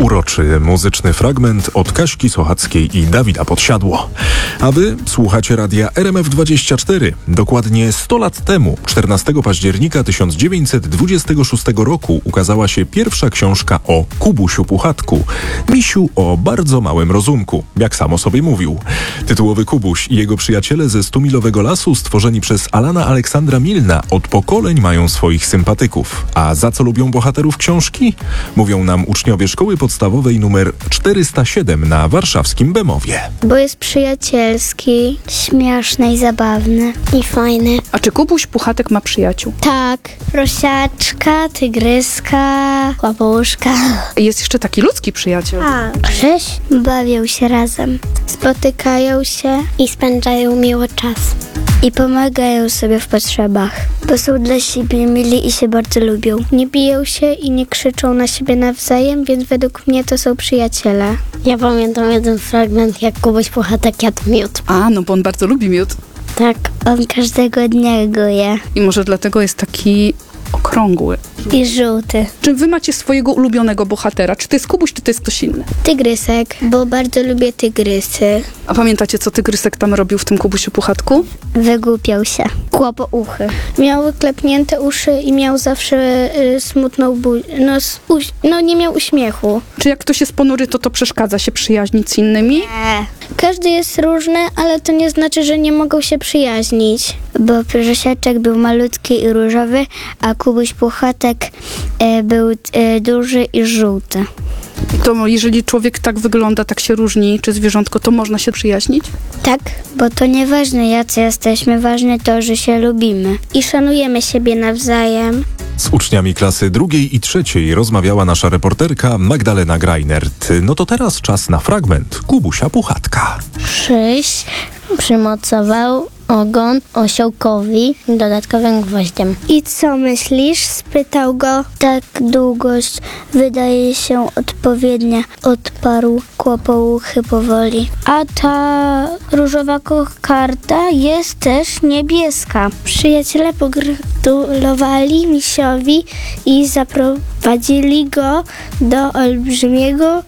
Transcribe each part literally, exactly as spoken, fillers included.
uroczy muzyczny fragment od Kaśki Sochackiej i Dawida Podsiadło. A wy słuchacie radia R M F dwadzieścia cztery. Dokładnie sto lat temu, czternastego października tysiąc dziewięćset dwudziestego szóstego roku, ukazała się pierwsza książka o Kubusiu Puchatku. Misiu o bardzo małym rozumku, jak sam o sobie mówił. Tytułowy Kubuś i jego przyjaciele ze Stumilowego Lasu, stworzeni przez Alana Aleksandra Milna, od pokoleń mają swoich sympatyków. A za co lubią bohaterów książki? Mówią nam uczniowie szkoły podstawowej numer czterysta siedem na warszawskim Bemowie. Bo jest przyjacielski, śmieszny i zabawny. I fajny. A czy Kubuś Puchatek ma przyjaciół? Tak. Prosiaczka, tygryska, łapołuszka. Jest jeszcze taki ludzki przyjaciel. A, Grześ. Bawią się razem. Spotykają się i spędzają miło czas. I pomagają sobie w potrzebach, bo są dla siebie mili i się bardzo lubią. Nie biją się i nie krzyczą na siebie nawzajem, więc według mnie to są przyjaciele. Ja pamiętam jeden fragment, jak Kubuś Puchatek jadł miód. A, no bo on bardzo lubi miód. Tak, on każdego dnia go je. I może dlatego jest taki okrągły. I żółty. Czy wy macie swojego ulubionego bohatera? Czy to jest Kubuś, czy to jest ktoś inny? Tygrysek, bo bardzo lubię tygrysy. A pamiętacie, co tygrysek tam robił w tym Kubusiu Puchatku? Wygłupiał się. Kłopouchy. Miał klepnięte uszy i miał zawsze y, smutną buzię. No, uś- no nie miał uśmiechu. Czy jak ktoś jest ponury, to to przeszkadza się przyjaźnić z innymi? Nie. Każdy jest różny, ale to nie znaczy, że nie mogą się przyjaźnić. Bo Prosiaczek był malutki i różowy, a Kubuś Puchatek e, był e, duży i żółty. I to jeżeli człowiek tak wygląda, tak się różni, czy zwierzątko, to można się przyjaźnić? Tak, bo to nieważne jacy jesteśmy, ważne to, że się lubimy i szanujemy siebie nawzajem. Z uczniami klasy drugiej i trzeciej rozmawiała nasza reporterka Magdalena Greinert. No to teraz czas na fragment Kubusia Puchatka. Krzyś przymocował ogon osiołkowi dodatkowym gwoździem. I co myślisz? Spytał go. Tak, długość wydaje się odpowiednia, odparł Kłopouchy powoli. A ta różowa kokardka jest też niebieska. Przyjaciele pogratulowali misiowi i zaprowadzili go do olbrzymiego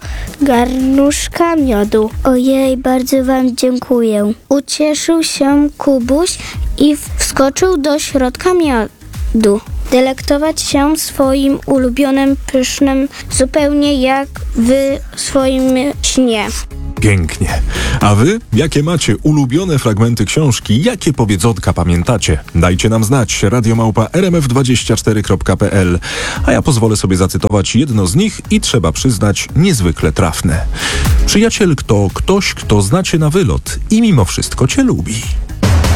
garnuszka miodu. Ojej, bardzo wam dziękuję. Ucieszył się Kubuś i wskoczył do środka miodu. Delektować się swoim ulubionym pysznym, zupełnie jak w swoim śnie. Pięknie. A wy? Jakie macie ulubione fragmenty książki? Jakie powiedzonka pamiętacie? Dajcie nam znać. radiomałpa r m f dwadzieścia cztery kropka p l. A ja pozwolę sobie zacytować jedno z nich i trzeba przyznać niezwykle trafne. Przyjaciel to ktoś, kto zna cię na wylot i mimo wszystko cię lubi.